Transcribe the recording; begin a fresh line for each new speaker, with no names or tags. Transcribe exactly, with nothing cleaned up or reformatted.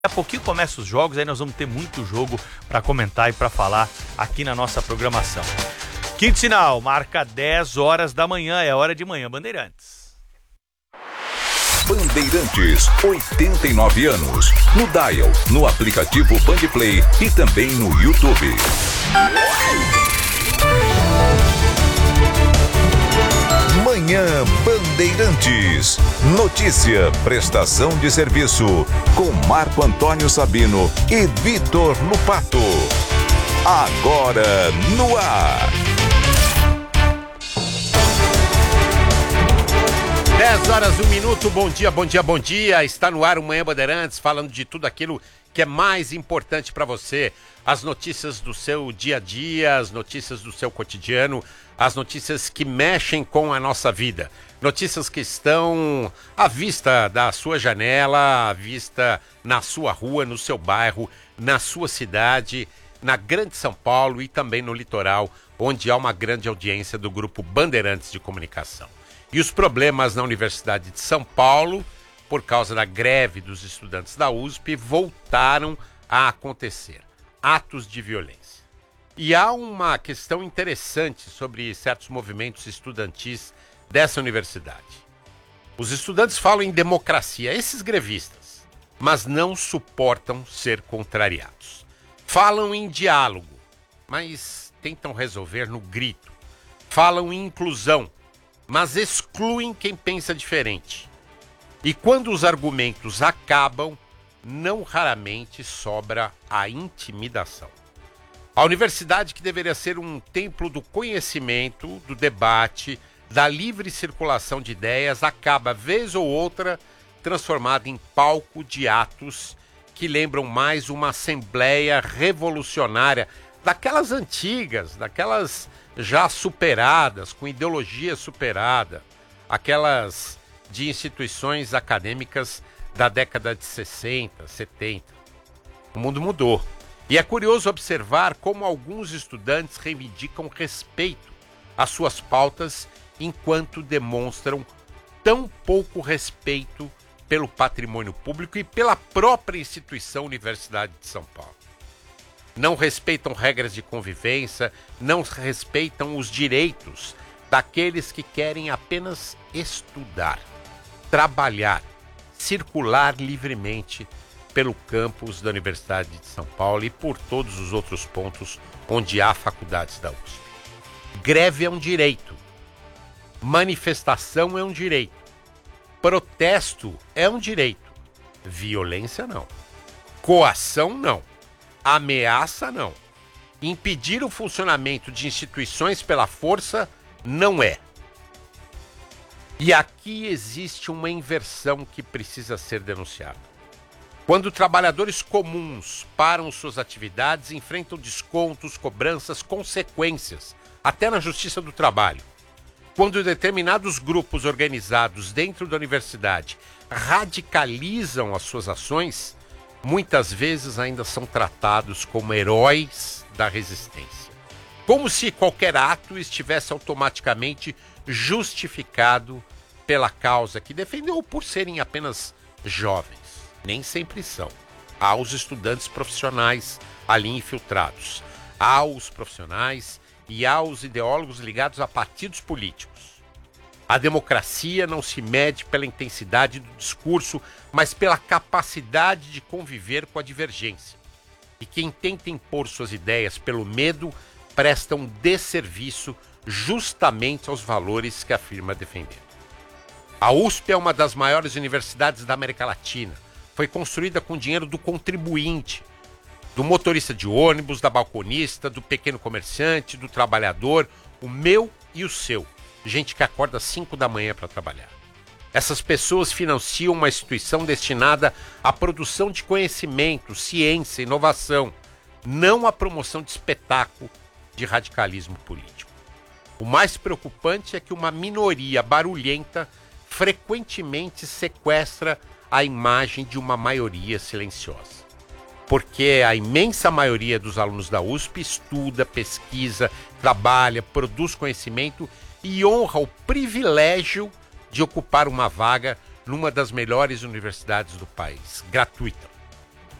Daqui a pouquinho começa os jogos, aí nós vamos ter muito jogo para comentar e para falar aqui na nossa programação. Quinto sinal, marca dez horas da manhã, é hora de Manhã Bandeirantes.
Bandeirantes, oitenta e nove anos. No Dial, no aplicativo Bandplay e também no YouTube. Manhã Bandeirantes. Notícia, prestação de serviço com Marco Antônio Sabino e Vitor Lupato. Agora no ar.
dez horas, um minuto, bom dia, bom dia, bom dia. Está no ar o Manhã Bandeirantes, falando de tudo aquilo que é mais importante para você. As notícias do seu dia a dia, as notícias do seu cotidiano, as notícias que mexem com a nossa vida. Notícias que estão à vista da sua janela, à vista na sua rua, no seu bairro, na sua cidade, na Grande São Paulo e também no litoral, onde há uma grande audiência do Grupo Bandeirantes de Comunicação. E os problemas na Universidade de São Paulo, por causa da greve dos estudantes da U S P, voltaram a acontecer. Atos de violência. E há uma questão interessante sobre certos movimentos estudantis dessa universidade. Os estudantes falam em democracia, esses grevistas, mas não suportam ser contrariados. Falam em diálogo, mas tentam resolver no grito. Falam em inclusão, mas excluem quem pensa diferente. E quando os argumentos acabam, não raramente sobra a intimidação. A universidade, que deveria ser um templo do conhecimento, do debate, da livre circulação de ideias, acaba, vez ou outra, transformada em palco de atos que lembram mais uma assembleia revolucionária, daquelas antigas, daquelas já superadas, com ideologia superada, aquelas de instituições acadêmicas da década de sessenta, setenta. O mundo mudou. E é curioso observar como alguns estudantes reivindicam respeito às suas pautas enquanto demonstram tão pouco respeito pelo patrimônio público e pela própria instituição Universidade de São Paulo. Não respeitam regras de convivência, não respeitam os direitos daqueles que querem apenas estudar, trabalhar, circular livremente pelo campus da Universidade de São Paulo e por todos os outros pontos onde há faculdades da U S P. Greve é um direito, manifestação é um direito, protesto é um direito, violência não, coação não, ameaça não, impedir o funcionamento de instituições pela força não é. E aqui existe uma inversão que precisa ser denunciada. Quando trabalhadores comuns param suas atividades, enfrentam descontos, cobranças, consequências, até na Justiça do Trabalho. Quando determinados grupos organizados dentro da universidade radicalizam as suas ações, muitas vezes ainda são tratados como heróis da resistência. Como se qualquer ato estivesse automaticamente justificado pela causa que defendeu ou por serem apenas jovens. Nem sempre são. Há os estudantes profissionais ali infiltrados. Há os profissionais e há os ideólogos ligados a partidos políticos. A democracia não se mede pela intensidade do discurso, mas pela capacidade de conviver com a divergência. E quem tenta impor suas ideias pelo medo presta um desserviço justamente aos valores que afirma defender. A U S P é uma das maiores universidades da América Latina. Foi construída com dinheiro do contribuinte, do motorista de ônibus, da balconista, do pequeno comerciante, do trabalhador, o meu e o seu. Gente que acorda às cinco da manhã para trabalhar. Essas pessoas financiam uma instituição destinada à produção de conhecimento, ciência, inovação, não à promoção de espetáculo de radicalismo político. O mais preocupante é que uma minoria barulhenta frequentemente sequestra a imagem de uma maioria silenciosa. Porque a imensa maioria dos alunos da U S P estuda, pesquisa, trabalha, produz conhecimento e honra o privilégio de ocupar uma vaga numa das melhores universidades do país, gratuita.